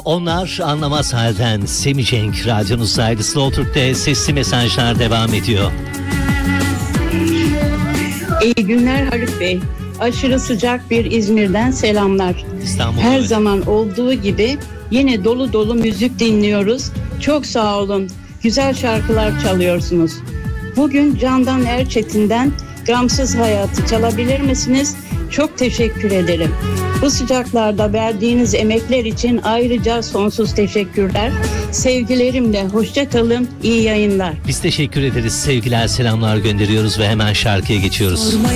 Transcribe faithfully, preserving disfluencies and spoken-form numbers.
Onlar anlamaz halden Semih Cenk radyonuzdaydı. Slow Türk'te sesli mesajlar devam ediyor. İyi günler Haluk Bey. Aşırı sıcak bir İzmir'den selamlar. İstanbul'da Her öyle. zaman olduğu gibi yine dolu dolu müzik dinliyoruz. Çok sağ olun. Güzel şarkılar çalıyorsunuz. Bugün Candan Erçetin'den Gamsız Hayatı çalabilir misiniz? Çok teşekkür ederim. Bu sıcaklarda verdiğiniz emekler için ayrıca sonsuz teşekkürler. Sevgilerimle hoşça kalın. İyi yayınlar. Biz teşekkür ederiz. Sevgiler, selamlar gönderiyoruz ve hemen şarkıya geçiyoruz.